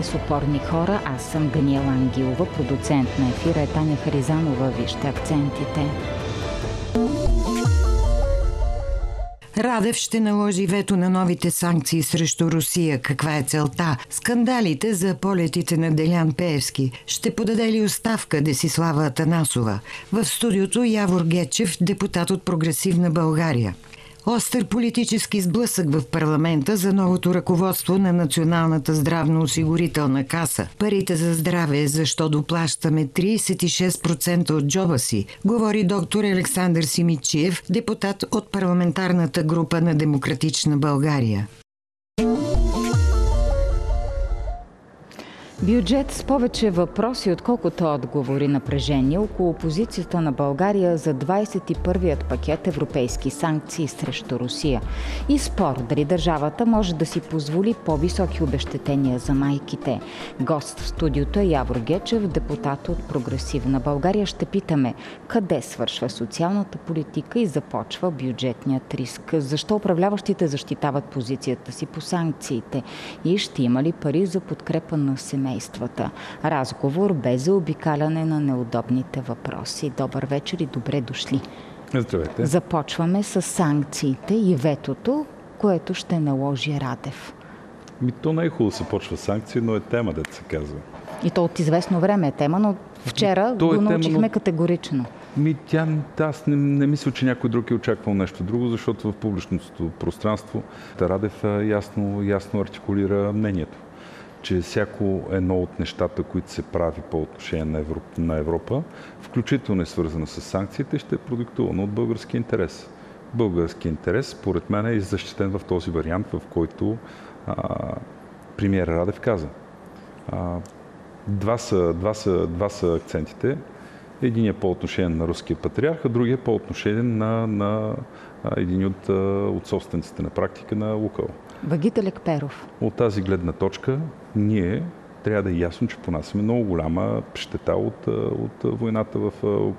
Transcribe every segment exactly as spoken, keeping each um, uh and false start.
С опорни хора, аз съм Ганиела Ангилова, продуцент на ефира е Таня Харизанова. Вижте акцентите. Радев ще наложи вето на новите санкции срещу Русия. Каква е целта? Скандалите за полетите на Делян Пеевски. Ще подаде ли оставка Десислава Атанасова? В студиото Явор Гечев, депутат от Прогресивна България. Остър политически сблъсък в парламента за новото ръководство на Националната здравноосигурителна каса. Парите за здраве, защо доплащаме тридесет и шест процента от джоба си, говори доктор Александър Симидчиев, депутат от парламентарната група на Демократична България. Бюджет с повече въпроси, отколкото отговори. Напрежение около позицията на България за двадесет и първият пакет европейски санкции срещу Русия. И спор дали държавата може да си позволи по-високи обезщетения за майките. Гост в студиото е Явор Гечев, депутат от Прогресивна България. Ще питаме къде свършва социалната политика и започва бюджетният риск. Защо управляващите защитават позицията си по санкциите? И ще има ли пари за подкрепа на семействата? Разговор без заобикаляне на неудобните въпроси. Добър вечер и добре дошли. Здравейте. Започваме с санкциите и ветото, което ще наложи Радев. Ми, то не е хубаво да се почва санкции, но е тема, да се казва. И то от известно време е тема, но вчера то го е научихме тема, но... категорично. Ми, тя, аз не, не мисля, че някой друг е очаквал нещо друго, защото в публичното пространство Радев ясно, ясно артикулира мнението, че всяко едно от нещата, които се прави по отношение на Европа, на Европа, включително е свързано с санкциите, ще е продиктувано от български интерес. Български интерес, според мен, е защитен в този вариант, в който а, премиер Радев каза. А, два, са, два, са, два са акцентите. Единият по отношение на руския патриарх, а другия по отношение на, на един от, от собствениците на практика на Лукойл. Вагите Лекперов. От тази гледна точка ние трябва да е ясно, че понасяме много голяма щета от, от войната в,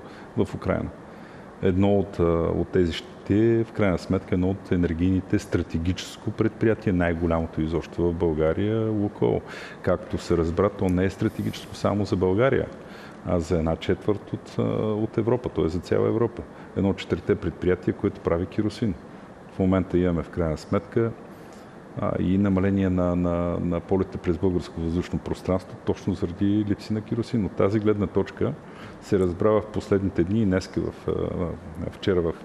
в Украйна. Едно от, от тези щети, в крайна сметка, едно от енергийните стратегическо предприятие, най-голямото изобщо в България, Лукойл. Както се разбра, то не е стратегическо само за България, а за една четвърт от, от Европа, т.е. за цяла Европа. Едно от четирите предприятия, което прави керосин. В момента имаме в крайна сметка а, и намаление на, на, на полета през българско въздушно пространство, точно заради липси на керосин. От тази гледна точка се разбра в последните дни и днеска в, вчера в,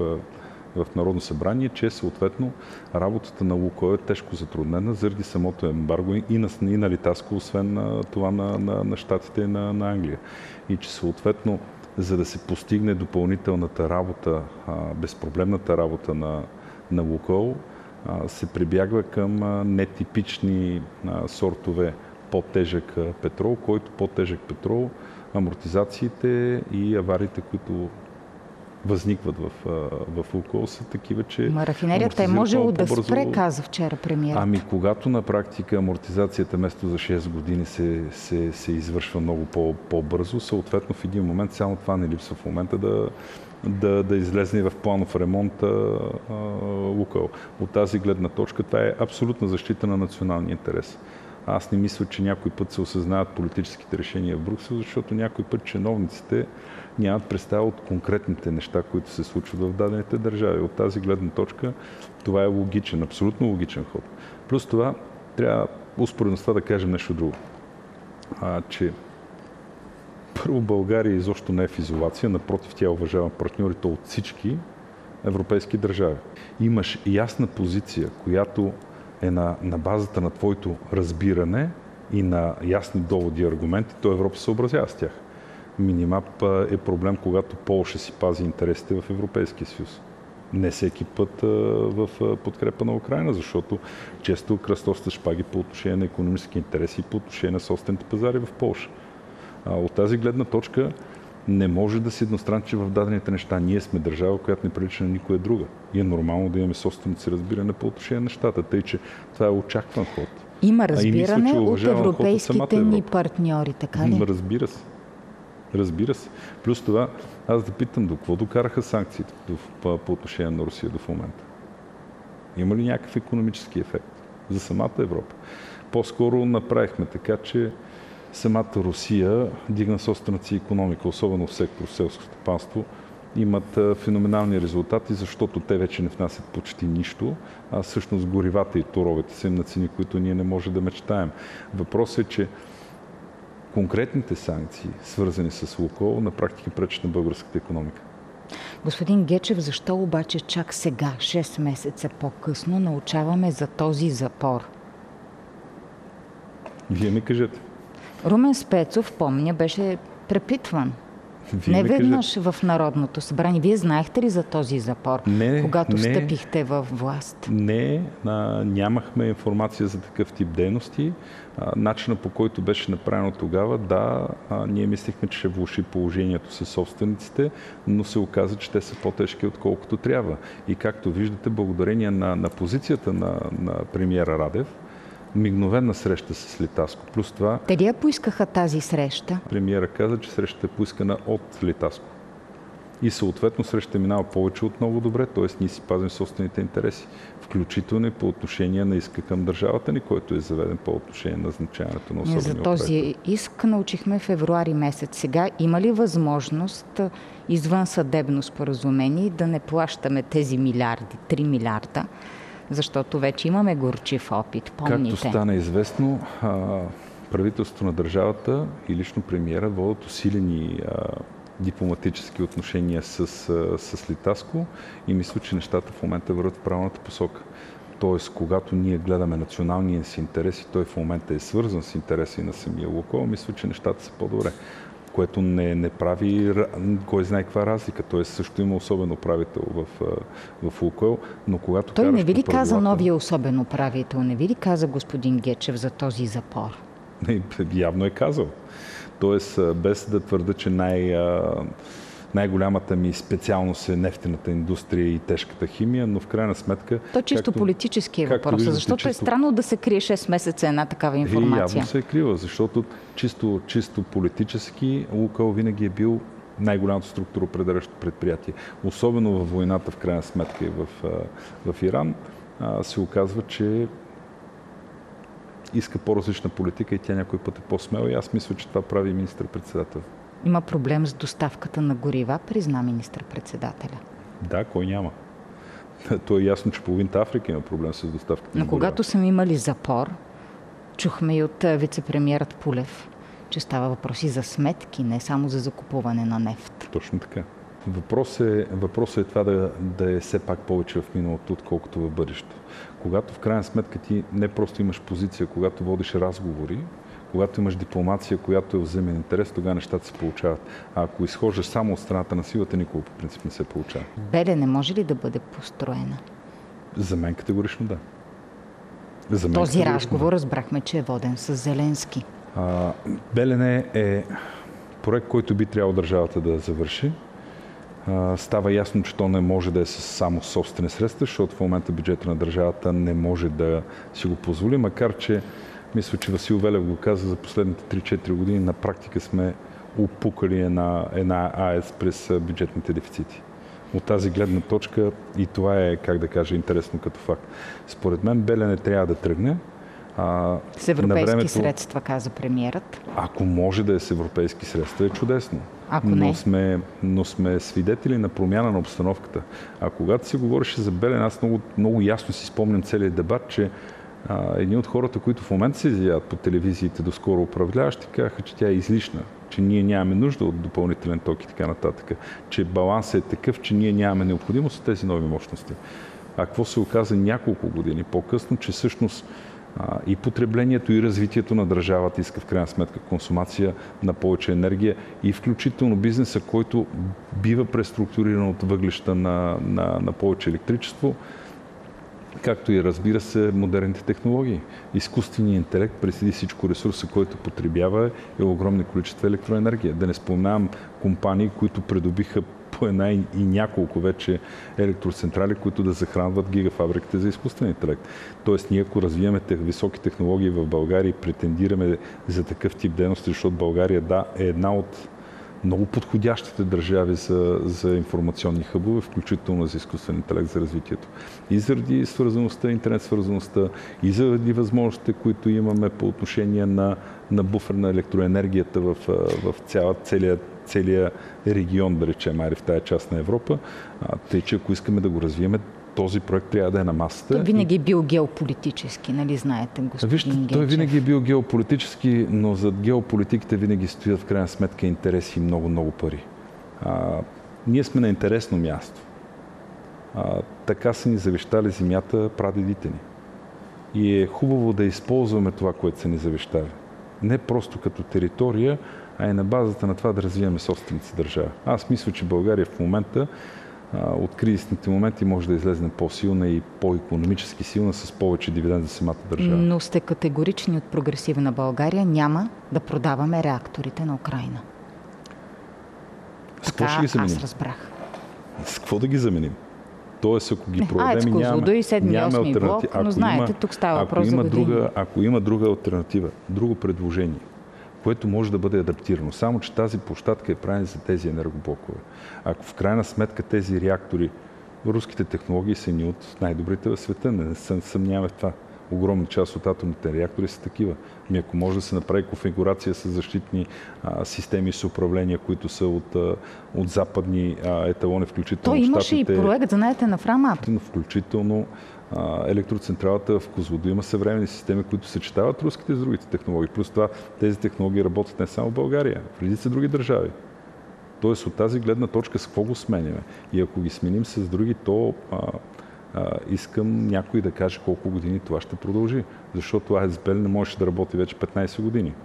в Народно събрание, че съответно работата на Лукойл е тежко затруднена заради самото ембарго и на, и на Литаско, освен на това на, на, на щатите на, на Англия. И че съответно, за да се постигне допълнителната работа, безпроблемната работа на, на Лукойл, се прибягва към нетипични сортове по-тежък петрол, който по-тежък петрол, амортизациите и авариите, които възникват в, в Лукойл, са такива, че... Ма рафинерията е можело да спре, каза вчера премиерът. Ами когато на практика амортизацията вместо за шест години се, се, се извършва много по, по-бързо, съответно в един момент само това не липсва в момента да, да, да излезе в планов ремонт Лукойл. От тази гледна точка това е абсолютна защита на националния интерес. Аз не мисля, че някой път се осъзнават политическите решения в Брюксел, защото някой път чиновниците нямат представа от конкретните неща, които се случват в дадените държави. От тази гледна точка това е логичен, абсолютно логичен ход. Плюс това трябва успоредно с това да кажем нещо друго. А, че първо България изобщо не е в изолация, напротив, тя уважава партньорите от всички европейски държави. Имаш ясна позиция, която е на, на базата на твоето разбиране и на ясни доводи и аргументи, то Европа се съобразява с тях. Минимап е проблем, когато Полша си пази интересите в Европейския съюз. Не всеки път в подкрепа на Украйна, защото често кръстосата шпаги по отношение на икономически интереси и по отношение на собствените пазари в Полша. От тази гледна точка не може да си едностранчи в дадените неща. Ние сме държава, която не прилича на никоя друга. И е нормално да имаме собственици разбиране по отношение на нещата. Тъй, че това е очакван ход. Има разбиране мисля, от европейските ни партньори, така ли? Разбира се. Разбира се. Плюс това, аз да питам, до какво докараха санкциите по, по отношение на Русия до в момента? Има ли някакъв икономически ефект за самата Европа? По-скоро направихме така, че самата Русия дигна собствената си икономика, особено в сектор селско стопанство, имат феноменални резултати, защото те вече не внасят почти нищо, а всъщност горивата и торовете са им на цени, които ние не можем да мечтаем. Въпросът е, че конкретните санкции, свързани с Лукойл, на практика пречат на българската икономика. Господин Гечев, защо обаче чак сега, шест месеца по-късно, научаваме за този запор? Вие ми кажете. Румен Спецов, помня, беше препитван. Вие не веднъж в Народното събрание. Вие знаехте ли за този запор, не, когато не, встъпихте в власт? Не, а, нямахме информация за такъв тип дейности. А, начинът, по който беше направено тогава, да, а, ние мислихме, че ще влоши положението със собствениците, но се оказа, че те са по-тежки, отколкото трябва. И както виждате, благодарение на, на позицията на, на премиера Радев, мигновена среща с Литаско. Плюс това... Те ли я поискаха тази среща? Премиера каза, че срещата е поискана от Литаско. И съответно срещата минава повече от много добре, т.е. ние си пазим собствените интереси, включително и по отношение на иска към държавата ни, който е заведен по отношение на назначаването на особени За този управители. иск научихме февруари месец. Сега има ли възможност извън съдебно споразумение да не плащаме тези милиарди, три милиарда, защото вече имаме горчив опит, помните? Както стана известно, правителството на държавата и лично премиера водят усилени дипломатически отношения с, с Литаско и мисля, че нещата в момента върват в правилната посока. Тоест, когато ние гледаме националния си интерес и той в момента е свързан с интереси на самия Лукойл, мисля, че нещата са по-добре. Което не, не прави кой знае каква разлика. Той също има особен управител в, в Лукойл, но когато той не ви ли правилата... каза новия особен управител? Не ви ли каза господин Гечев за този запор? Не, явно е казал. Тоест, без да твърда, че най, най-голямата ми специалност е нефтената индустрия и тежката химия, но в крайна сметка... То чисто както, политически е въпрос, виждате, защото чисто... е странно да се крие шест месеца една такава информация. Е, явно се е крива, защото чисто, чисто политически Лукойл винаги е бил най-голямото структуроопределящо предприятие. Особено във войната, в крайна сметка и в, в Иран, се оказва, че иска по-различна политика и тя някой път е по-смела и аз мисля, че това прави и министър-председател. Има проблем с доставката на горива, призна министър-председателя. Да, кой няма. То е ясно, че половината Африка има проблем с доставката Но на горива. когато са имали запор, чухме и от вице-премиерът Пулев, че става въпроси за сметки, не само за закупуване на нефт. Точно така. Въпросът е, въпрос е това да, да е все пак повече в миналото, отколкото в бъдещето. Когато в крайна сметка ти не просто имаш позиция, когато водиш разговори, когато имаш дипломация, която е взаимен интерес, тогава нещата се получават. А ако изхождаш само от страната на силата, никога по принцип не се получава. Белене може ли да бъде построена? За мен категорично да. За мен Този категорично разговор да. разбрахме, че е воден с Зеленски. А, Белене е проект, който би трябвало държавата да завърши. А, става ясно, че то не може да е с само собствени средства, защото в момента бюджета на държавата не може да си го позволи, макар че мисля, че Васил Велев го каза, за последните три-четири години на практика сме упукали една, една АЕЦ през бюджетните дефицити. От тази гледна точка и това е, как да кажа, интересно като факт. Според мен Белене трябва да тръгне. А, с европейски времето, средства, каза премиерът. Ако може да е с европейски средства, е чудесно. Ако но, не. Сме, но сме свидетели на промяна на обстановката. А когато се говореше за Белене, аз много, много ясно си спомням целият дебат, че а, едни от хората, които в момента се изявят по телевизиите, доскоро управляващи, казаха, че тя е излишна, че ние нямаме нужда от допълнителен ток и така нататък, че балансът е такъв, че ние нямаме необходимост от тези нови мощности. А какво се оказа няколко години по-късно, че всъщност а, и потреблението, и развитието на държавата иска в крайна сметка консумация на повече енергия и включително бизнеса, който бива преструктуриран от въглища на, на, на повече електричество, както и разбира се модерните технологии. Изкуственият интелект, преди всичко ресурса, който потребява е огромни количества електроенергия. Да не споменавам компании, които придобиха по една и няколко вече електроцентрали, които да захранват гигафабриките за изкуствен интелект. Тоест, ние ако развиваме високи технологии в България и претендираме за такъв тип дейности, защото България, да, е една от много подходящите държави за, за информационни хъбове, включително за изкуствен интелект за развитието. И заради свързаността, интернет свързаността, и заради възможностите, които имаме по отношение на, на буфер на електроенергията в, в цяла, целия, целия регион, да речем, айде в тая част на Европа. А, тъй, че ако искаме да го развиеме, този проект трябва да е на масата. Той винаги е бил геополитически, нали знаете, господин Вижте, Гечев? той винаги е бил геополитически, но зад геополитиките винаги стоят в крайна сметка интереси и много-много пари. А, ние сме на интересно място. А, така са ни завещали земята прадедите ни. И е хубаво да използваме това, което са ни завещали. Не просто като територия, а и на базата на това да развиваме собствените си държави. Аз мисля, че България в момента от кризисните моменти може да излезне по-силна и по-икономически силна с повече дивиденд за самата държава. Но сте категорични от Прогресивна България, няма да продаваме реакторите на Украйна. С какво ще ги заменим? Аз разбрах. С какво да ги заменим? Тоест, ако ги Не, продадем, нямаме, нямаме альтернатива. Но знаете, тук става въпрос за години. Друга, ако има друга альтернатива, друго предложение, което може да бъде адаптирано. Само че тази площадка е правена за тези енергоблокове. Ако в крайна сметка тези реактори, руските технологии са ни от най-добрите в света, не се съмняваме в това. Огромна част от атомните реактори са такива. Ми ако може да се направи конфигурация с защитни а, системи с управление, които са от, а, от западни а, еталони, включително Той имаше щатите, и проект, знаете, на Фрамап. Включително електроцентралата в Козлодуй има съвременни системи, които съчетават руските с другите технологии. Плюс това тези технологии работят не само в България, в редица други държави. Тоест от тази гледна точка с какво го сменяме? И ако ги сменим с други, то а, а, искам някой да каже колко години това ще продължи. Защото АЕЦ Белене можеше да работи вече петнайсет години.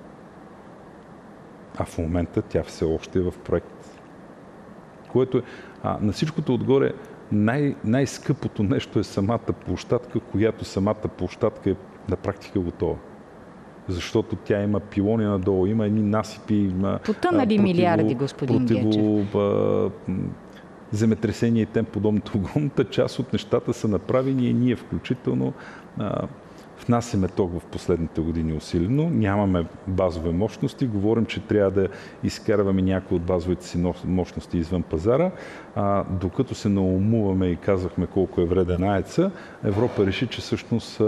А в момента тя все още е в проект. Което е, а, на всичкото отгоре Най- най-скъпото нещо е самата площадка, която самата площадка е на практика готова. Защото тя има пилони надолу, има едни насипи, има потънали противо, милиарди, господин противо, Гечев. А, земетресение и тем подобното. Огромната част от нещата са направени и ние включително а, внасяме ток в последните години усилено. Нямаме базови мощности. Говорим, че трябва да изкарваме някои от базовите си мощности извън пазара. А, докато се наумуваме и казахме колко е вреден АЕЦ-а, Европа реши, че всъщност а,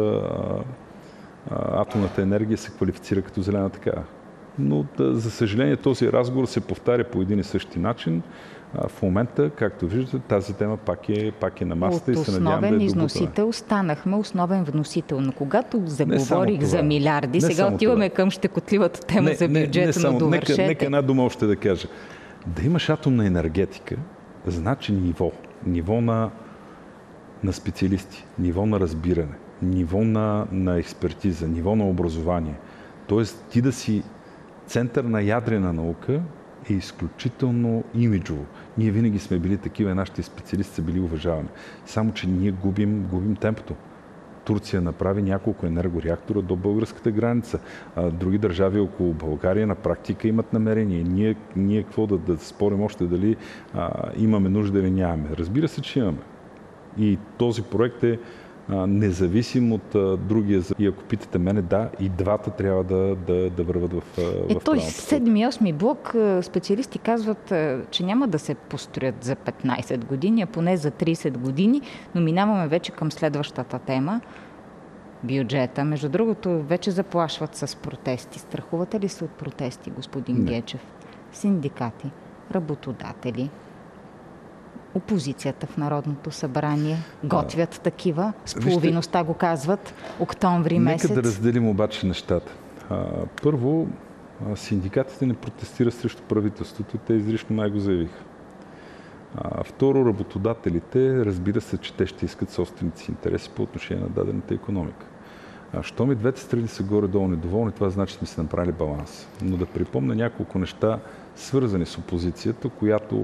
а, атомната енергия се квалифицира като зелена такава. Но, да, за съжаление, този разговор се повтаря по един и същи начин. В момента, както виждате, тази тема пак е, пак е на масата и се надявам да е добутана. Основен износител станахме основен вносител, но когато заговорих за милиарди, не сега отиваме това. Към щекотливата тема не, за бюджета, не, не само, но довършете. Нека, нека една дума още да кажа. Да имаш атомна енергетика, значи ниво. Ниво на, на специалисти, ниво на разбиране, ниво на, на експертиза, ниво на образование. Тоест ти да си център на ядрена наука е изключително имиджово. Ние винаги сме били такива, нашите специалисти са били уважавани. Само, че ние губим, губим темпото. Турция направи няколко енергореактора до българската граница. А други държави около България на практика имат намерение. Ние, ние какво да, да спорим още дали а, имаме нужда или нямаме. Разбира се, че имаме. И този проект е независим от а, другия. И ако питате мене, да, и двата трябва да, да, да върват в, в е, той седми и осми блок специалисти казват, че няма да се построят за петнайсет години, а поне за трийсет години, но минаваме вече към следващата тема – бюджета. Между другото, вече заплашват с протести. Страхувате ли се от протести, господин Не. Гечев? Синдикати, работодатели, опозицията в Народното събрание готвят а, такива, с половиността го казват, октомври месец. Нека да разделим обаче нещата. А, първо, синдикатите не протестират срещу правителството, те изрично май го заявиха. А, второ, работодателите, разбира се, че те ще искат собствените си интереси по отношение на дадената икономика. А, щом и двете страни са горе-долу недоволни, това значи, че сме се направили баланс. Но да припомня няколко неща, свързани с опозицията, която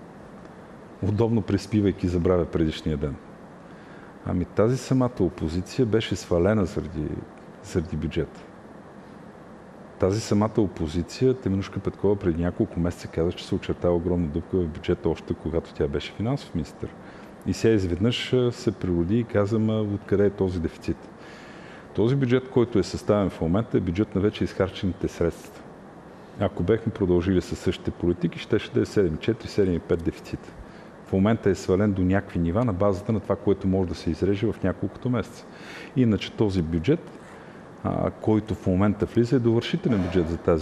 удобно преспивайки забравя предишния ден. Ами тази самата опозиция беше свалена заради, заради бюджета. Тази самата опозиция, Теменужка Петкова преди няколко месеца каза, че се очертава огромна дупка в бюджета, още когато тя беше финансов министър. И сега изведнъж се природи и каза, ма откъде е този дефицит. Този бюджет, който е съставен в момента, е бюджет на вече изхарчените средства. Ако бехме продължили със същите политики, ще ще да е седем цяло и четири - седем цяло и пет дефицит. В момента е свален до някакви нива на базата на това, което може да се изреже в няколкото месеца. Иначе този бюджет, който в момента влиза, е довършителен бюджет за тази